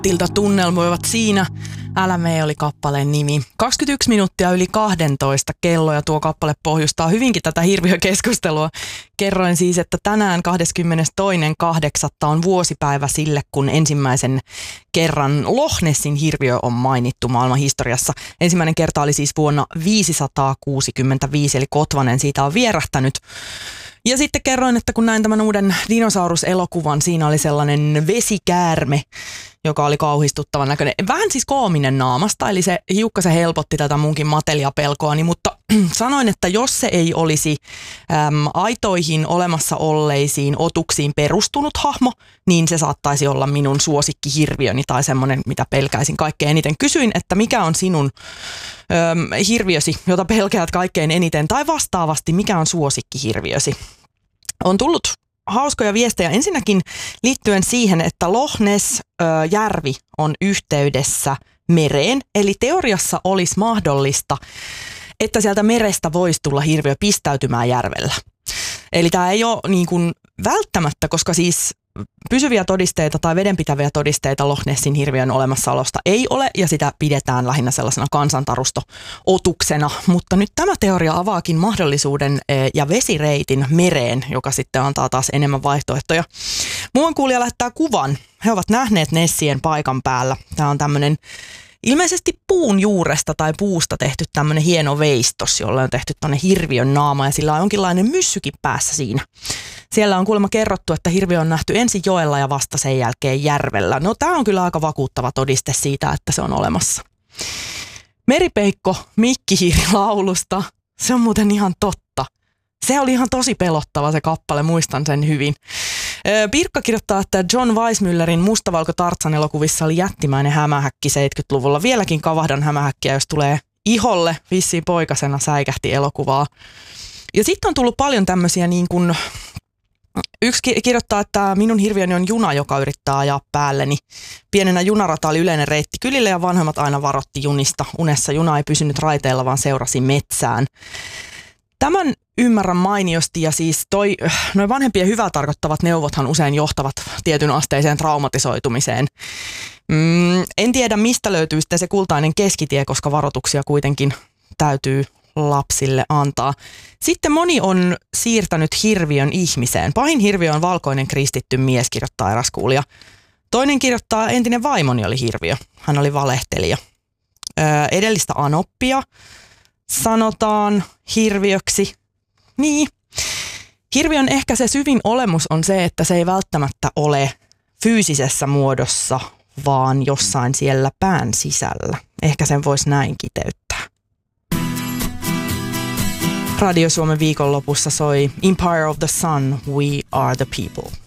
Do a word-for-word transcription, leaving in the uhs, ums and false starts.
Mattilta tunnelmoivat siinä. Älä mee oli kappaleen nimi. kaksikymmentäyksi minuuttia yli kaksitoista kello ja tuo kappale pohjustaa hyvinkin tätä hirviökeskustelua. Kerroin siis, että tänään kahdeskymmenestoinen kahdeksatta on vuosipäivä sille, kun ensimmäisen kerran Loch Nessin hirviö on mainittu maailman historiassa. Ensimmäinen kerta oli siis vuonna viisisataakuusikymmentäviisi, eli Kotvanen siitä on vierähtänyt. Ja sitten kerroin, että kun näin tämän uuden dinosauruselokuvan, siinä oli sellainen vesikäärme, joka oli kauhistuttavan näköinen. Vähän siis koominen naamasta, eli se hiukkasen helpotti tätä munkin mateliapelkoani, mutta sanoin, että jos se ei olisi äm, aitoihin olemassa olleisiin otuksiin perustunut hahmo, niin se saattaisi olla minun suosikkihirviöni tai semmoinen, mitä pelkäisin kaikkein eniten. Kysyin, että mikä on sinun äm, hirviösi, jota pelkäät kaikkein eniten, tai vastaavasti, mikä on suosikkihirviösi. On tullut hauskoja viestejä ensinnäkin liittyen siihen, että Loch Ness-järvi on yhteydessä mereen, eli teoriassa olisi mahdollista, että sieltä merestä voisi tulla hirviö pistäytymään järvellä. Eli tämä ei ole niin kuin välttämättä, koska siis pysyviä todisteita tai vedenpitäviä todisteita Loch Nessin hirviön olemassaolosta ei ole, ja sitä pidetään lähinnä sellaisena kansantarusto-otuksena. Mutta nyt tämä teoria avaakin mahdollisuuden ja vesireitin mereen, joka sitten antaa taas enemmän vaihtoehtoja. Muuan kuulija lähettää kuvan. He ovat nähneet Nessien paikan päällä. Tämä on tämmöinen ilmeisesti puun juuresta tai puusta tehty tämmöinen hieno veistos, jolla on tehty tuonne hirviön naama, ja sillä on jonkinlainen myssykin päässä siinä. Siellä on kuulemma kerrottu, että hirviö on nähty ensin joella ja vasta sen jälkeen järvellä. No tämä on kyllä aika vakuuttava todiste siitä, että se on olemassa. Meripeikko Mikkihiiri laulusta, se on muuten ihan totta. Se oli ihan tosi pelottava se kappale, muistan sen hyvin. Pirkka kirjoittaa, että John Weissmüllerin Mustavalko Tarzan elokuvissa oli jättimäinen hämähäkki seitsemänkymmentäluvulla. Vieläkin kavahdan hämähäkkiä, jos tulee iholle. Vissiin poikasena säikähti elokuvaa. Ja sitten on tullut paljon tämmöisiä niin kuin, yksi kirjoittaa, että minun hirviöni on juna, joka yrittää ajaa päälleni. Pienenä junarata oli yleinen reitti kylille ja vanhemmat aina varotti junista. Unessa juna ei pysynyt raiteilla, vaan seurasi metsään. Tämän ymmärrän mainiosti, ja siis toi, noi vanhempien hyvää tarkoittavat neuvothan usein johtavat tietyn asteiseen traumatisoitumiseen. Mm, en tiedä, mistä löytyy sitten se kultainen keskitie, koska varoituksia kuitenkin täytyy lapsille antaa. Sitten moni on siirtänyt hirviön ihmiseen. Pahin hirviö on valkoinen kristitty mies, kirjoittaa eräs kuulija. Toinen kirjoittaa, entinen vaimoni oli hirviö. Hän oli valehtelija. Öö, edellistä anoppia sanotaan hirviöksi. Niin. Hirviön ehkä se syvin olemus on se, että se ei välttämättä ole fyysisessä muodossa, vaan jossain siellä pään sisällä. Ehkä sen voisi näin kiteyttää. Radio Suomen viikonlopussa soi Empire of the Sun, We Are the People.